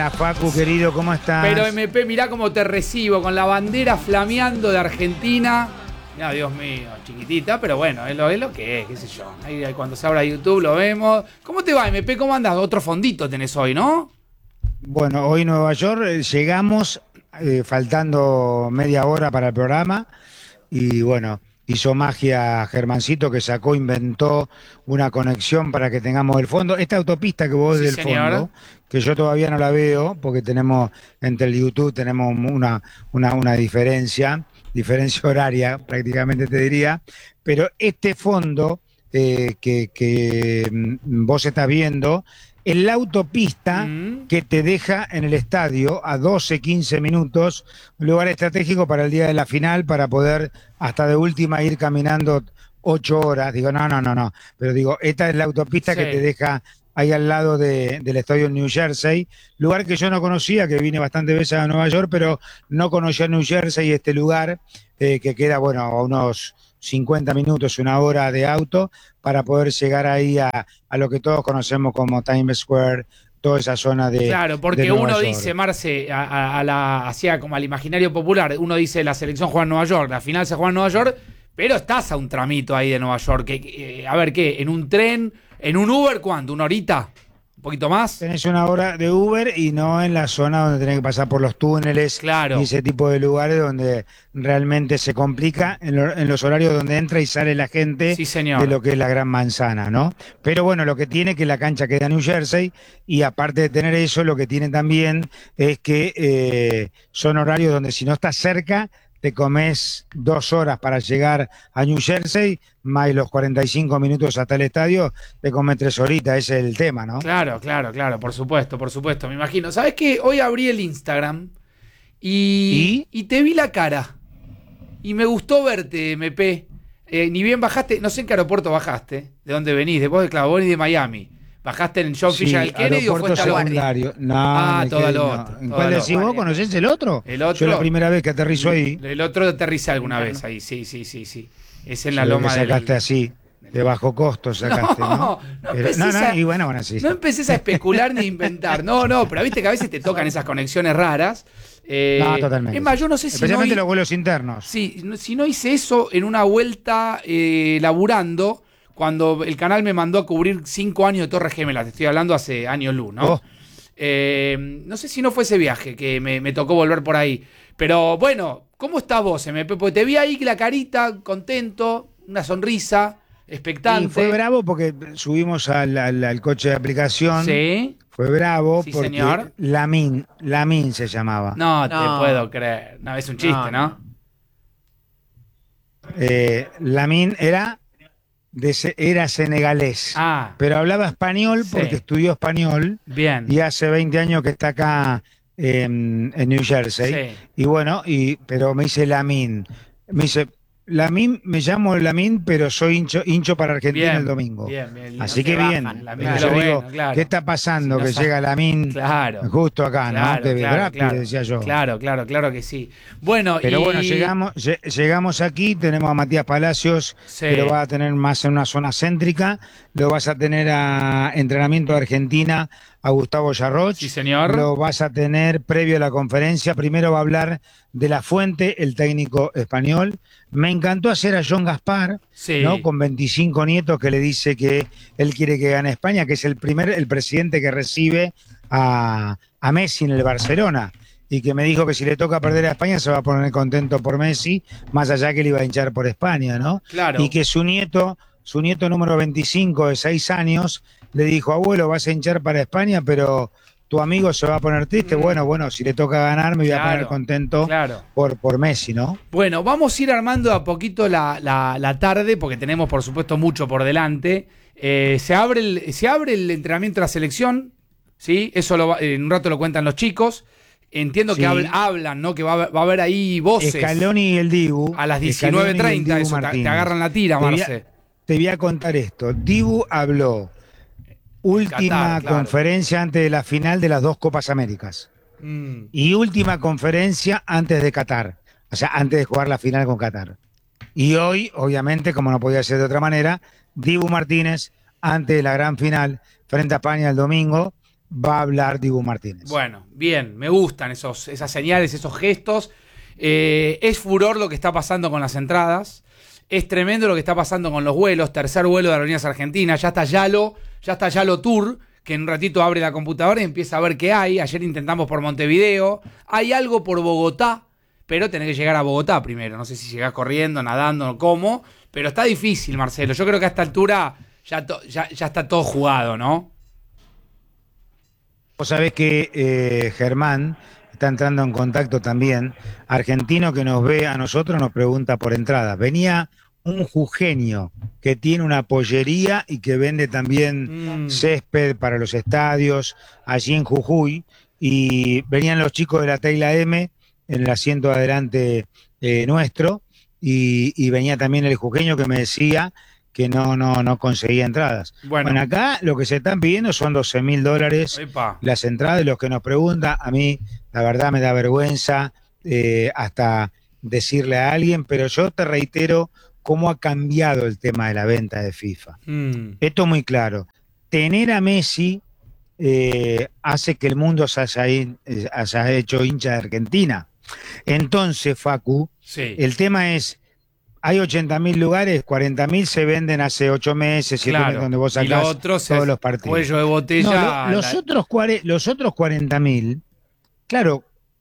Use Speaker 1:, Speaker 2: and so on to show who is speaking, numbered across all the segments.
Speaker 1: Hola, Facu, querido, ¿cómo estás?
Speaker 2: Pero MP, mirá cómo te recibo, con la bandera flameando de Argentina. No, Dios mío, chiquitita, pero bueno, es lo que es, qué sé yo. Ahí cuando se abra YouTube lo vemos. ¿Cómo te va, MP? ¿Cómo andas? Otro fondito tenés hoy, ¿no?
Speaker 1: Bueno, hoy Nueva York, llegamos faltando media hora para el programa y bueno, hizo magia Germancito que inventó una conexión para que tengamos el fondo. Esta autopista que vos
Speaker 2: Sí,
Speaker 1: del
Speaker 2: señor.
Speaker 1: fondo, que yo todavía no la veo porque tenemos, entre el YouTube tenemos una diferencia horaria prácticamente te diría, pero este fondo que vos estás viendo es la autopista que te deja en el estadio a 12, 15 minutos, un lugar estratégico para el día de la final, para poder hasta de última ir caminando 8 horas. Digo, no, pero digo, esta es la autopista
Speaker 2: Sí.
Speaker 1: que te deja ahí al lado del estadio New Jersey, lugar que yo no conocía, que vine bastantes veces a Nueva York, pero no conocía New Jersey, este lugar que queda, bueno, a unos 50 minutos, una hora de auto, para poder llegar ahí a lo que todos conocemos como Times Square, toda esa zona de
Speaker 2: Claro, porque
Speaker 1: de Nueva
Speaker 2: uno
Speaker 1: York.
Speaker 2: dice, Marce, hacia como al imaginario popular, uno dice la selección juega en Nueva York, la final se juega en Nueva York, pero estás a un tramito ahí de Nueva York. A ver, ¿qué? ¿En un tren? ¿En un Uber cuánto? ¿Una horita? ¿Un poquito más?
Speaker 1: Tenés una hora de Uber y no en la zona donde tenés que pasar por los túneles
Speaker 2: Claro.
Speaker 1: y ese tipo de lugares donde realmente se complica en los horarios donde entra y sale la gente
Speaker 2: Sí, señor.
Speaker 1: de lo que es la Gran Manzana, ¿no? Pero bueno, lo que tiene que la cancha queda en New Jersey y aparte de tener eso, lo que tiene también es que son horarios donde si no estás cerca te comes 2 horas para llegar a New Jersey, más los 45 minutos hasta el estadio, te comes 3 horitas, ese es el tema, ¿no?
Speaker 2: Claro, por supuesto, me imagino. ¿Sabés qué? Hoy abrí el Instagram y te vi la cara. Y me gustó verte, MP. Ni bien bajaste, no sé en qué aeropuerto bajaste, de dónde venís, vos venís de Miami. ¿Bajaste en el John F. Kennedy o fuiste al otro?
Speaker 1: secundario. No,
Speaker 2: todo al
Speaker 1: no.
Speaker 2: otro.
Speaker 1: ¿En
Speaker 2: todo
Speaker 1: cuál
Speaker 2: al
Speaker 1: decís
Speaker 2: otro.
Speaker 1: vos? ¿Conocés el otro?
Speaker 2: El otro.
Speaker 1: Yo la primera vez que aterrizo ahí.
Speaker 2: El otro aterricé alguna vez ahí, sí. Es en la
Speaker 1: se ve
Speaker 2: loma
Speaker 1: que sacaste
Speaker 2: del...
Speaker 1: así, de bajo costo sacaste, ¿no?
Speaker 2: empecés
Speaker 1: Y bueno, sí.
Speaker 2: No empecés a especular ni a inventar. No, pero viste que a veces te tocan esas conexiones raras.
Speaker 1: No, totalmente.
Speaker 2: Es más, yo no sé si
Speaker 1: especialmente los vuelos internos.
Speaker 2: Sí, si no hice eso en una vuelta laburando, cuando el canal me mandó a cubrir 5 años de Torres Gemelas, te estoy hablando hace años luz, ¿no?
Speaker 1: Oh.
Speaker 2: No sé si no fue ese viaje que me tocó volver por ahí. Pero bueno, ¿cómo estás vos, MP? Porque te vi ahí la carita, contento, una sonrisa, expectante.
Speaker 1: Y fue bravo porque subimos al coche de aplicación.
Speaker 2: Sí.
Speaker 1: Fue bravo
Speaker 2: Sí,
Speaker 1: porque
Speaker 2: señor.
Speaker 1: Lamin se llamaba.
Speaker 2: No te puedo creer. No, es un chiste, ¿no?
Speaker 1: Lamin era senegalés, pero hablaba español porque estudió español.
Speaker 2: Bien.
Speaker 1: Y hace 20 años que está acá en New Jersey.
Speaker 2: Sí.
Speaker 1: Y bueno, pero me dice Lamin. Me dice, Lamin, me llamo Lamin, pero soy hincho para Argentina
Speaker 2: Bien,
Speaker 1: el domingo.
Speaker 2: bien.
Speaker 1: Así
Speaker 2: No
Speaker 1: que
Speaker 2: se
Speaker 1: bien.
Speaker 2: bajan, Lamin,
Speaker 1: Yo
Speaker 2: pero
Speaker 1: digo,
Speaker 2: bueno, claro.
Speaker 1: ¿qué está pasando?
Speaker 2: Si no
Speaker 1: que
Speaker 2: sabe-
Speaker 1: llega Lamin justo acá, ¿no? Que rápido, decía yo.
Speaker 2: Claro que sí. Bueno,
Speaker 1: Pero bueno, llegamos aquí, tenemos a Matías Palacios, que lo vas a tener más en una zona céntrica, lo vas a tener a entrenamiento de Argentina a Gustavo Yarroch.
Speaker 2: Sí, señor.
Speaker 1: Lo vas a tener previo a la conferencia. Primero va a hablar de La Fuente, el técnico español. Me encantó hacer a John Gaspar, ¿no? Con 25 nietos, que le dice que él quiere que gane España, que es el presidente que recibe a Messi en el Barcelona. Y que me dijo que si le toca perder a España se va a poner contento por Messi, más allá que le iba a hinchar por España, ¿no?
Speaker 2: Claro.
Speaker 1: Y que su nieto número 25 de 6 años, le dijo, abuelo, vas a hinchar para España, pero tu amigo se va a poner triste. Bueno, si le toca ganar me voy a poner contento por Messi, ¿no?
Speaker 2: Bueno, vamos a ir armando a poquito la tarde, porque tenemos, por supuesto, mucho por delante. Se abre el entrenamiento de la selección, ¿sí? Eso en un rato lo cuentan los chicos. Entiendo que hablan, ¿no? Que va a haber ahí voces.
Speaker 1: Scaloni y el Dibu.
Speaker 2: A las 19:30, eso, te agarran la tira, Marce.
Speaker 1: Te voy a contar esto. Dibu habló última conferencia antes de la final de las 2 Copas Américas. Y última conferencia antes de Qatar. O sea, antes de jugar la final con Qatar. Y hoy, obviamente, como no podía ser de otra manera, Dibu Martínez, antes de la gran final, frente a España el domingo, va a hablar Dibu Martínez.
Speaker 2: Bueno, bien, me gustan esas señales, esos gestos. Es furor lo que está pasando con las entradas. Es tremendo lo que está pasando con los vuelos. Tercer vuelo de Aerolíneas Argentinas. Ya está Yalo Tour, que en un ratito abre la computadora y empieza a ver qué hay. Ayer intentamos por Montevideo. Hay algo por Bogotá, pero tenés que llegar a Bogotá primero. No sé si llegás corriendo, nadando o cómo, pero está difícil, Marcelo. Yo creo que a esta altura ya está todo jugado, ¿no?
Speaker 1: Vos sabés que Germán está entrando en contacto también. Argentino que nos ve a nosotros nos pregunta por entradas. Venía un jujeño que tiene una pollería y que vende también césped para los estadios allí en Jujuy. Y venían los chicos de la Tecla M en el asiento adelante nuestro. Y venía también el jujeño que me decía que no conseguía entradas. Bueno, acá lo que se están pidiendo son $12.000 las entradas. De los que nos preguntan, a mí la verdad me da vergüenza hasta decirle a alguien, pero yo te reitero cómo ha cambiado el tema de la venta de FIFA. Esto es muy claro. Tener a Messi hace que el mundo se haya hecho hincha de Argentina. Entonces, Facu, el tema es, hay 80.000 lugares, 40.000 se venden hace 8 meses, 7 meses, donde vos sacás todos los partidos.
Speaker 2: Cuello de botella.
Speaker 1: No, los otros 40.000, claro,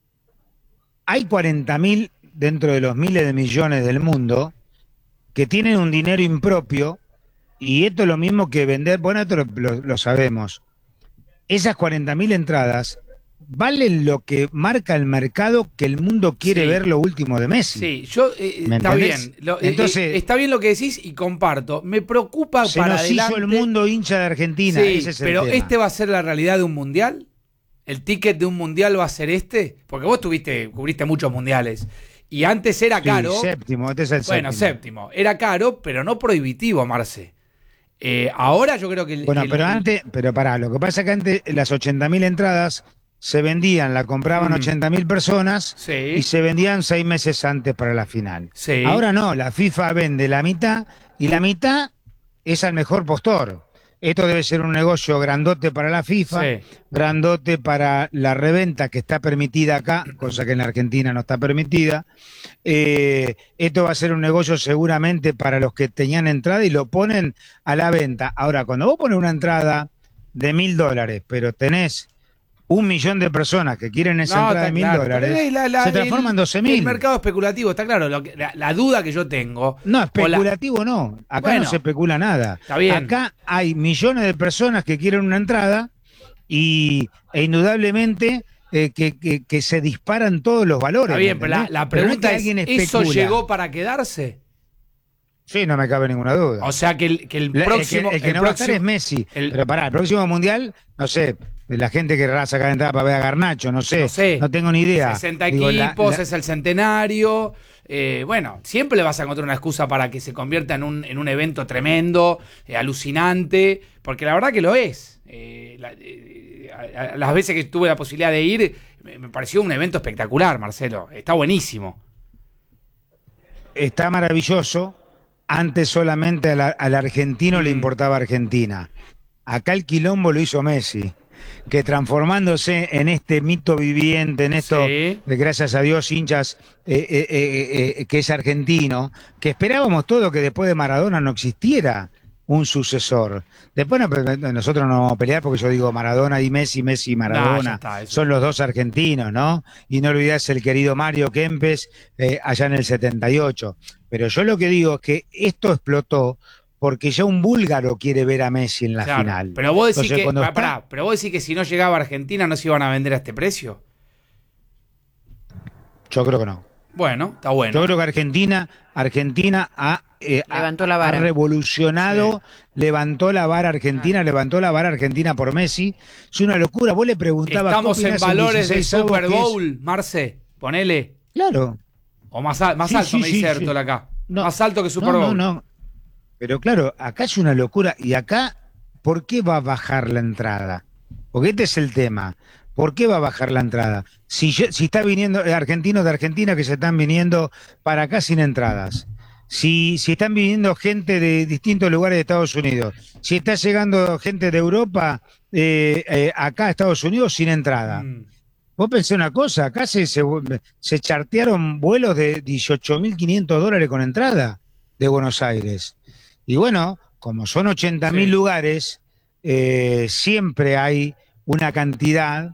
Speaker 1: hay 40.000 dentro de los miles de millones del mundo que tienen un dinero impropio, y esto es lo mismo que vender, bueno, esto lo sabemos. Esas 40.000 entradas valen lo que marca el mercado, que el mundo quiere ver lo último de Messi.
Speaker 2: Sí, está bien. Entonces, está bien lo que decís y comparto. Me preocupa para adelante. Se nos hizo
Speaker 1: el mundo hincha de Argentina.
Speaker 2: Sí, ese es pero tema. ¿Este va a ser la realidad de un mundial? ¿El ticket de un mundial va a ser este? Porque vos cubriste muchos mundiales. Y antes era caro.
Speaker 1: Séptimo, este es el séptimo.
Speaker 2: Bueno, séptimo. Era caro, pero no prohibitivo, Marce. Ahora yo creo que...
Speaker 1: pero pará, lo que pasa es que antes las 80.000 entradas se vendían, la compraban 80.000 personas y se vendían 6 meses antes para la final. Sí. Ahora no, la FIFA vende la mitad y la mitad es al mejor postor. Esto debe ser un negocio grandote para la FIFA, grandote para la reventa que está permitida acá, cosa que en la Argentina no está permitida. Esto va a ser un negocio seguramente para los que tenían entrada y lo ponen a la venta. Ahora, cuando vos pones una entrada de $1.000, pero tenés 1 millón de personas que quieren esa entrada de $1.000, se transforma en 12.000.
Speaker 2: El mercado especulativo, está claro. La duda que yo tengo.
Speaker 1: No, especulativo no. Acá no se especula nada.
Speaker 2: Está bien.
Speaker 1: Acá hay millones de personas que quieren una entrada e indudablemente que se disparan todos los valores.
Speaker 2: Está bien, pero la pregunta es, ¿eso llegó para quedarse?
Speaker 1: Sí, no me cabe ninguna duda.
Speaker 2: O sea que el próximo...
Speaker 1: El que no va a estar es Messi. Pero pará, el próximo mundial, no sé, la gente querrá sacar entrada para ver a Garnacho, no sé, no tengo ni idea.
Speaker 2: 60 equipos, es el centenario. Bueno, siempre le vas a encontrar una excusa para que se convierta en un evento tremendo, alucinante, porque la verdad que lo es. Las veces que tuve la posibilidad de ir, me pareció un evento espectacular, Marcelo. Está buenísimo.
Speaker 1: Está maravilloso. Antes solamente al argentino le importaba Argentina. Acá el quilombo lo hizo Messi, que transformándose en este mito viviente, en esto, gracias a Dios, hinchas, que es argentino, que esperábamos todo que después de Maradona no existiera un sucesor. Después nosotros no vamos a pelear porque yo digo Maradona y Messi, Messi y Maradona. Son los dos argentinos, ¿no? Y no olvidás el querido Mario Kempes allá en el 78. Pero yo lo que digo es que esto explotó porque ya un búlgaro quiere ver a Messi en la final.
Speaker 2: Pero vos decís pero vos decís que si no llegaba a Argentina no se iban a vender a este precio.
Speaker 1: Yo creo que no.
Speaker 2: Bueno, está bueno.
Speaker 1: Yo creo que Argentina
Speaker 3: levantó la vara.
Speaker 1: Ha revolucionado, levantó la vara Argentina por Messi. Es una locura. Vos le preguntabas...
Speaker 2: Estamos en valores de Super Bowl, Marce, ponele.
Speaker 1: Claro.
Speaker 2: O más alto, me dice Ertol acá. No, más alto que Super Bowl.
Speaker 1: No. Pero claro, acá es una locura. Y acá, ¿por qué va a bajar la entrada? Porque este es el tema. ¿Por qué va a bajar la entrada? Si está viniendo argentinos de Argentina que se están viniendo para acá sin entradas. Si están viniendo gente de distintos lugares de Estados Unidos. Si está llegando gente de Europa acá a Estados Unidos sin entrada. Vos pensé una cosa, acá se chartearon vuelos de $18.500 con entrada de Buenos Aires. Y bueno, como son 80.000 lugares, siempre hay una cantidad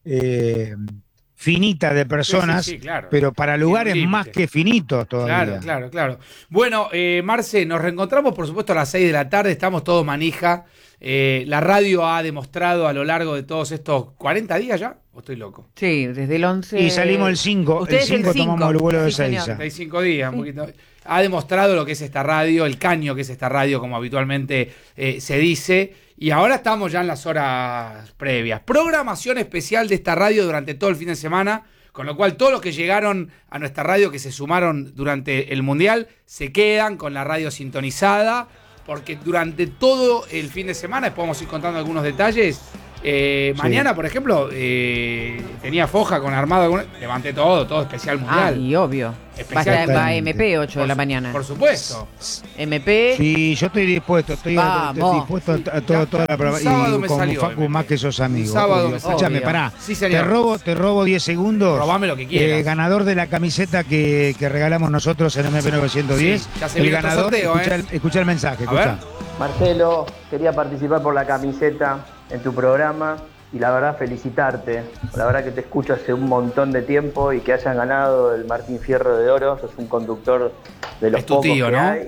Speaker 1: finita de personas, claro, pero para lugares más que finitos todavía.
Speaker 2: Claro. Bueno, Marce, nos reencontramos por supuesto a las 6 de la tarde, estamos todos manija. La radio ha demostrado a lo largo de todos estos 40 días ya, ¿o estoy loco?
Speaker 3: Sí, desde el 11.
Speaker 1: Y salimos el 5. El 5 tomamos el vuelo de Seiza.
Speaker 2: Hay 5 días, un poquito. Ha demostrado lo que es esta radio, el caño que es esta radio, como habitualmente se dice. Y ahora estamos ya en las horas previas. Programación especial de esta radio durante todo el fin de semana, con lo cual todos los que llegaron a nuestra radio, que se sumaron durante el Mundial, se quedan con la radio sintonizada, porque durante todo el fin de semana, después vamos a ir contando algunos detalles. Mañana, por ejemplo, tenía Foja con armado, levanté todo especial Mundial.
Speaker 3: Y obvio. Va a MP 8 de la mañana.
Speaker 2: Por supuesto.
Speaker 3: MP.
Speaker 1: Sí, yo estoy dispuesto, estoy dispuesto a toda la programación. Y con Facu más que sos amigos. Escúchame, pará.
Speaker 2: Sí,
Speaker 1: te robo 10 segundos.
Speaker 2: Robame lo que quieras.
Speaker 1: Ganador de la camiseta que regalamos nosotros en MP 910.
Speaker 2: Sí, ya se
Speaker 1: el ganador,
Speaker 2: sorteo,
Speaker 1: escucha el mensaje, escucha.
Speaker 4: Marcelo, quería participar por la camiseta en tu programa y la verdad felicitarte. La verdad que te escucho hace un montón de tiempo y que hayan ganado el Martín Fierro de Oro. Sos un conductor de los pocos que hay